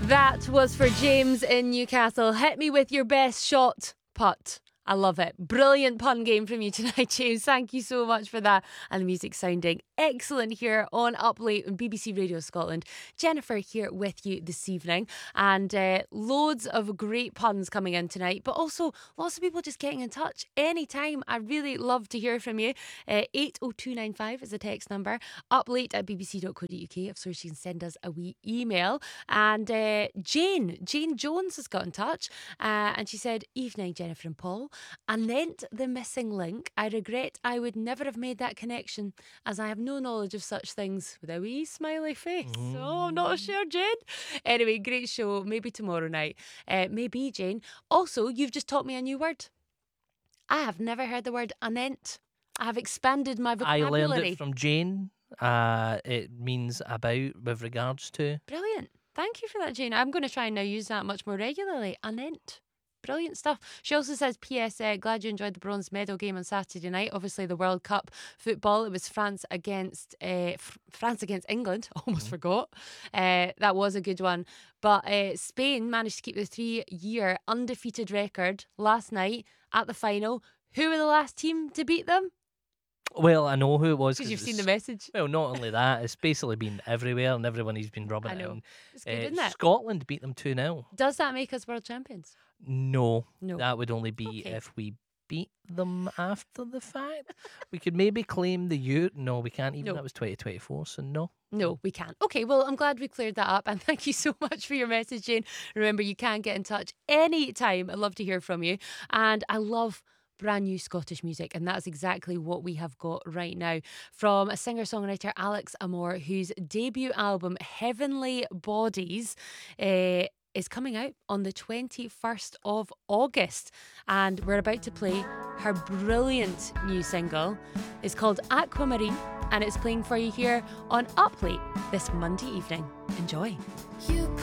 That was for James in Newcastle. Hit me with your best shot putt. I love it. Brilliant pun game from you tonight, James. Thank you so much for that. And the music sounding excellent here on Up Late on BBC Radio Scotland. Jennifer here with you this evening. And loads of great puns coming in tonight, but also lots of people just getting in touch anytime. I really love to hear from you. 80295 is the text number. uplate@bbc.co.uk. Of course, you can send us a wee email. And Jane Jones has got in touch. And she said, "Evening, Jennifer and Paul. Anent the missing link. I regret I would never have made that connection, as I have no knowledge of such things," with a wee smiley face. Oh, I'm not sure, Jane. Anyway, great show. Maybe tomorrow night. Maybe, Jane. Also, you've just taught me a new word. I have never heard the word anent. I have expanded my vocabulary. I learned it from Jane. It means about, with regards to. Brilliant. Thank you for that, Jane. I'm going to try and now use that much more regularly. Anent. Brilliant stuff. She also says, "P.S. Glad you enjoyed the bronze medal game on Saturday night. Obviously, the World Cup football. It was France against England. Almost forgot. That was a good one. But Spain managed to keep the 3-year undefeated record last night at the final. Who were the last team to beat them?" Well, I know who it was. Because you've seen the message. Well, not only that, it's basically been everywhere and everyone has been rubbing I it know. in. It's good, isn't it? Scotland beat them 2-0. Does that make us world champions? No, No. that would only be Okay. if we beat them after the fact. We could maybe claim the Euro. No, we can't even. No. That was 2024, so no. No, we can't. Okay, well, I'm glad we cleared that up. And thank you so much for your message, Jane. Remember, you can get in touch anytime. I'd love to hear from you. And I love brand new Scottish music, and that's exactly what we have got right now from a singer-songwriter, Alex Amor, whose debut album Heavenly Bodies is coming out on the 21st of August, and we're about to play her brilliant new single. It's called Aquamarine, and it's playing for you here on Up Late this Monday evening. Enjoy.